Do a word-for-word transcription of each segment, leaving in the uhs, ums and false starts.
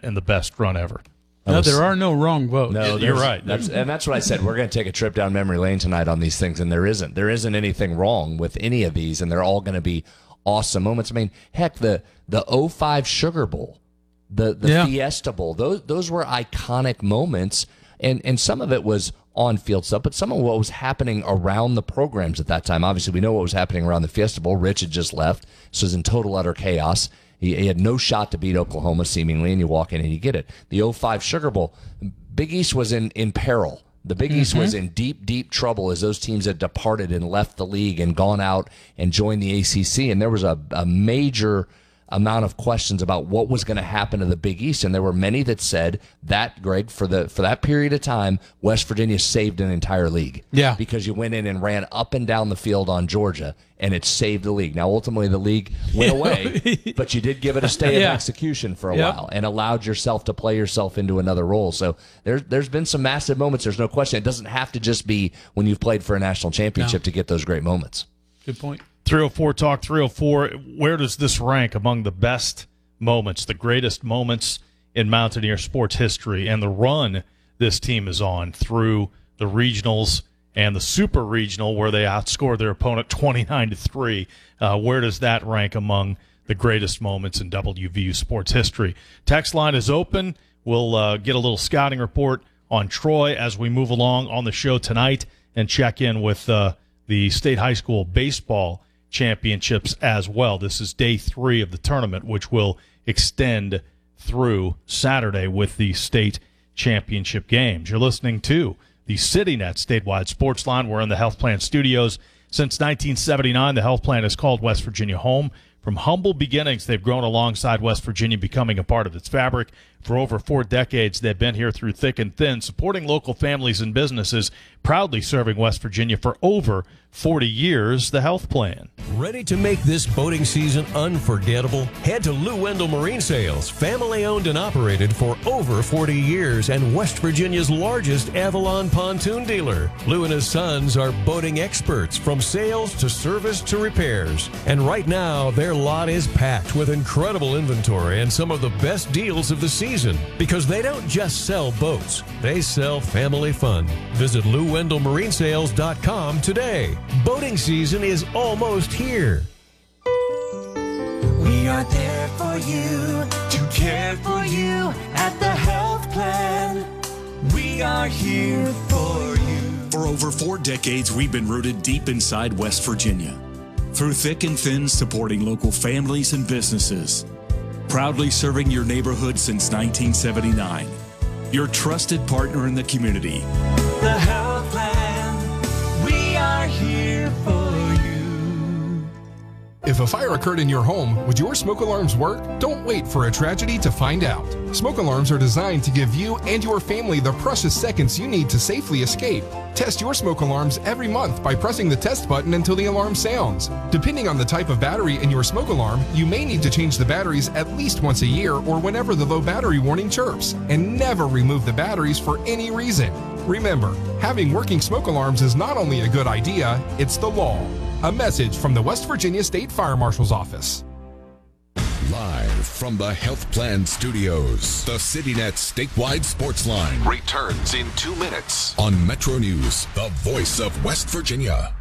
event and the best run ever. No, was, there are no wrong votes. No, you're right. That's, and that's what I said. We're going to take a trip down memory lane tonight on these things, and there isn't. There isn't anything wrong with any of these, and they're all going to be awesome moments. I mean, heck, the the oh five Sugar Bowl, the the yeah. Fiesta Bowl, those those were iconic moments, and and some of it was on-field stuff, but some of what was happening around the programs at that time. Obviously, we know what was happening around the Fiesta Bowl. Rich had just left, so it was in total utter chaos. He, he had no shot to beat Oklahoma, seemingly, and you walk in and you get it. The oh five Sugar Bowl, Big East was in, in peril. The Big East mm-hmm. was in deep, deep trouble as those teams had departed and left the league and gone out and joined the A C C, and there was a, a major amount of questions about what was going to happen to the Big East, and there were many that said that, Greg, for the for that period of time, West Virginia saved an entire league. Yeah. Because you went in and ran up and down the field on Georgia, and it saved the league. Now, ultimately, the league went away, but you did give it a stay of yeah. execution for a yep. while and allowed yourself to play yourself into another role. So there's, there's been some massive moments. There's no question. It doesn't have to just be when you've played for a national championship no. to get those great moments. Good point. three oh four Talk, three oh four. Where does this rank among the best moments, the greatest moments in Mountaineer sports history, and the run this team is on through the regionals and the super regional where they outscored their opponent twenty-nine to three? Uh, where does that rank among the greatest moments in W V U sports history? Text line is open. We'll uh, get a little scouting report on Troy as we move along on the show tonight and check in with uh, the state high school baseball championships as well. This is day three of the tournament, which will extend through Saturday with the state championship games. You're listening to the CityNet statewide sports line. We're in the Health Plan studios. Since nineteen seventy-nine, the Health Plan has called West Virginia home. From humble beginnings, they've grown alongside West Virginia, becoming a part of its fabric. For over four decades, they've been here through thick and thin, supporting local families and businesses, proudly serving West Virginia for over forty years. The Health Plan. Ready to make this boating season unforgettable? Head to Lou Wendell Marine Sales, family owned and operated for over forty years and West Virginia's largest Avalon pontoon dealer. Lou and his sons are boating experts from sales to service to repairs. And right now, their lot is packed with incredible inventory and some of the best deals of the season. Because they don't just sell boats, they sell family fun. Visit Lou Wendell Marine Sales dot com today. Boating season is almost here. We are there for you, to care for you at the Health Plan. We are here for you. For over four decades, we've been rooted deep inside West Virginia. Through thick and thin, supporting local families and businesses. Proudly serving your neighborhood since nineteen seventy-nine. Your trusted partner in the community. The Health Plan, we are here for you. If a fire occurred in your home, would your smoke alarms work? Don't wait for a tragedy to find out. Smoke alarms are designed to give you and your family the precious seconds you need to safely escape. Test your smoke alarms every month by pressing the test button until the alarm sounds. Depending on the type of battery in your smoke alarm, you may need to change the batteries at least once a year or whenever the low battery warning chirps. And never remove the batteries for any reason. Remember, having working smoke alarms is not only a good idea, it's the law. A message from the West Virginia State Fire Marshal's Office. Live from the Health Plan Studios, the CityNet statewide sports line returns in two minutes on Metro News, the voice of West Virginia.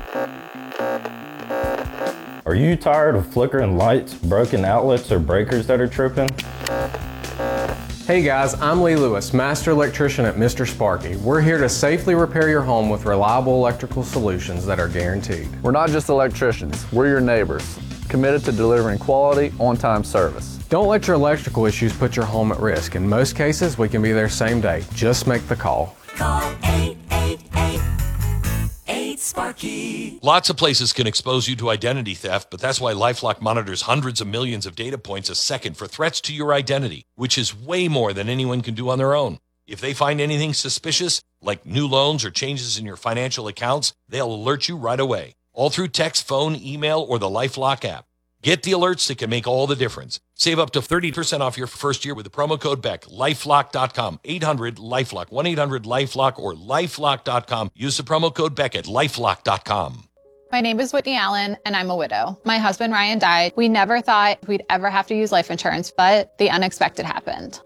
Are you tired of flickering lights, broken outlets, or breakers that are tripping? Hey guys, I'm Lee Lewis, Master Electrician at Mister Sparky. We're here to safely repair your home with reliable electrical solutions that are guaranteed. We're not just electricians, we're your neighbors, committed to delivering quality, on-time service. Don't let your electrical issues put your home at risk. In most cases, we can be there same day. Just make the call. Call eight eight eight, eight Sparky. Lots of places can expose you to identity theft, but that's why LifeLock monitors hundreds of millions of data points a second for threats to your identity, which is way more than anyone can do on their own. If they find anything suspicious, like new loans or changes in your financial accounts, they'll alert you right away, all through text, phone, email, or the LifeLock app. Get the alerts that can make all the difference. Save up to thirty percent off your first year with the promo code B E C K. lifelock dot com, eight hundred LifeLock, one eight hundred LifeLock, or lifelock dot com. Use the promo code B E C K at lifelock dot com. My name is Whitney Allen, and I'm a widow. My husband, Ryan, died. We never thought we'd ever have to use life insurance, but the unexpected happened.